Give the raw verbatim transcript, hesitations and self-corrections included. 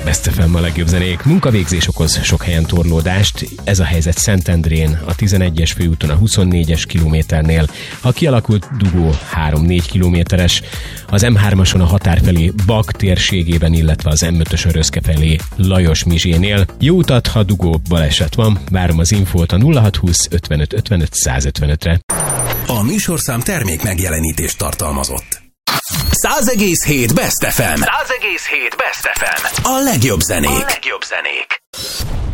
Best ef em a legjobb zenék. Munkavégzés okoz sok helyen torlódást. Ez a helyzet Szentendrén, a tizenegyes főúton a huszonnégyes kilométernél. A kialakult dugó három-négy kilométeres. Az em hármason a határ felé Bak térségében, illetve az em ötös a Röszke felé Lajos Mizsénél. Jó utat, ha dugó baleset van. Várom az infót a nulla hat húsz ötvenöt ötvenöt száz ötvenötre. A műsorszám termék megjelenítést tartalmazott. száz egész hét Best ef em. száz egész hét Best ef em. A legjobb zenék. A legjobb zenék.